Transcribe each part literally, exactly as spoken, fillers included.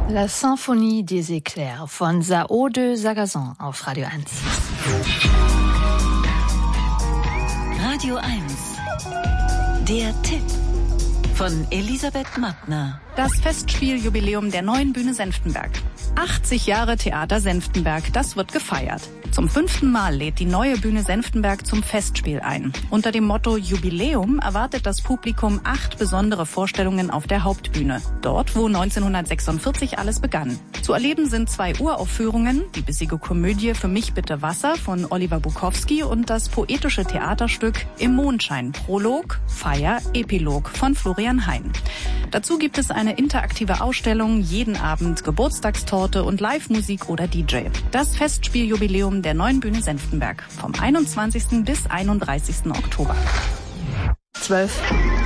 La Symphonie des Éclairs von Sao de Sagazon auf Radio eins. Radio eins. Der Tipp von Elisabeth Mattner. Das Festspieljubiläum der Neuen Bühne Senftenberg. achtzig Jahre Theater Senftenberg, das wird gefeiert. Zum fünften Mal lädt die Neue Bühne Senftenberg zum Festspiel ein. Unter dem Motto Jubiläum erwartet das Publikum acht besondere Vorstellungen auf der Hauptbühne. Dort, wo neunzehnhundertsechsundvierzig alles begann. Zu erleben sind zwei Uraufführungen, die bissige Komödie Für mich bitte Wasser von Oliver Bukowski und das poetische Theaterstück Im Mondschein, Prolog, Feier, Epilog von Florian Hein. Dazu gibt es eine interaktive Ausstellung, jeden Abend Geburtstagstorte und Live-Musik oder D J. Das Festspieljubiläum der Neuen Bühne Senftenberg vom einundzwanzigsten bis einunddreißigsten Oktober. zwölf.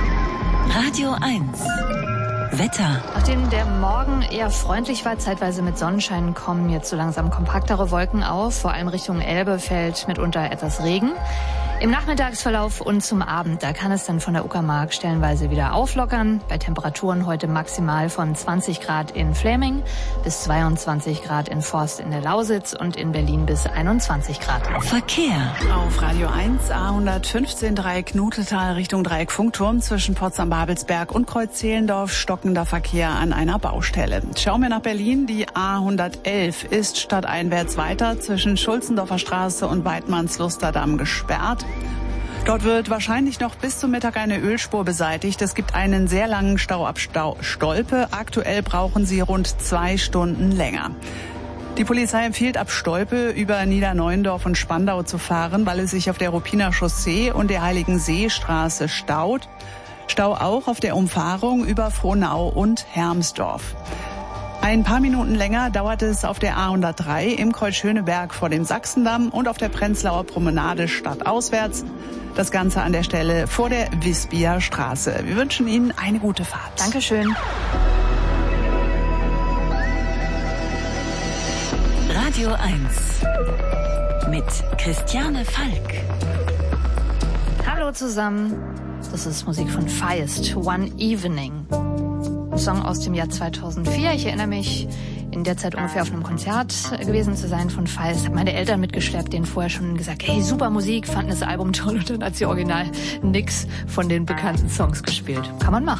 Radio eins. Wetter. Nachdem der Morgen eher freundlich war, zeitweise mit Sonnenschein, kommen jetzt so langsam kompaktere Wolken auf. Vor allem Richtung Elbe fällt mitunter etwas Regen. Im Nachmittagsverlauf und zum Abend, da kann es dann von der Uckermark stellenweise wieder auflockern. Bei Temperaturen heute maximal von zwanzig Grad in Fläming bis zweiundzwanzig Grad in Forst in der Lausitz und in Berlin bis einundzwanzig Grad. Verkehr. Auf Radio eins A hundertfünfzehn Dreieck Nutetal Richtung Dreieck Funkturm zwischen Potsdam-Babelsberg und Kreuz-Zehlendorf stockender Verkehr an einer Baustelle. Schauen wir nach Berlin. Die A hundertelf ist stadteinwärts weiter zwischen Schulzendorfer Straße und Weidmanns-Lusterdamm gesperrt. Dort wird wahrscheinlich noch bis zum Mittag eine Ölspur beseitigt. Es gibt einen sehr langen Stau ab Stau Stolpe. Aktuell brauchen sie rund zwei Stunden länger. Die Polizei empfiehlt, ab Stolpe über Niederneuendorf und Spandau zu fahren, weil es sich auf der Ruppiner Chaussee und der Heiligenseestraße staut. Stau auch auf der Umfahrung über Frohnau und Hermsdorf. Ein paar Minuten länger dauert es auf der A hundertdrei im Kreuz Schöneberg vor dem Sachsendamm und auf der Prenzlauer Promenade stadtauswärts. Das Ganze an der Stelle vor der Wispia Straße. Wir wünschen Ihnen eine gute Fahrt. Dankeschön. Radio eins mit Christiane Falk. Hallo zusammen. Das ist Musik von Feist, One Evening. Song aus dem Jahr zweitausendvier. Ich erinnere mich, in der Zeit ungefähr auf einem Konzert gewesen zu sein von Feist. Habe meine Eltern mitgeschleppt, denen vorher schon gesagt, hey, super Musik, fanden das Album toll. Und dann hat sie original nix von den bekannten Songs gespielt. Kann man machen.